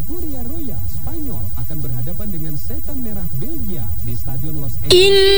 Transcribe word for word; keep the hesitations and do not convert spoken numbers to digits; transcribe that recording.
Furia Roya Spanyol akan berhadapan dengan Setan Merah Belgia di Stadion Los Angeles.